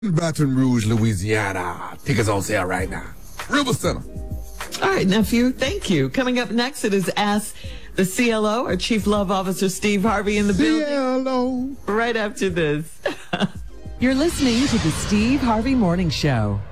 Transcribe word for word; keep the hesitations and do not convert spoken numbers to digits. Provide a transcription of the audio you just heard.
Baton Rouge, Louisiana. Tickets on sale right now. River Center. All right, nephew, thank you. Coming up next, it is Ask the C L O, our Chief Love Officer, Steve Harvey, in the building. C L O. Right after this. You're listening to the Steve Harvey Morning Show.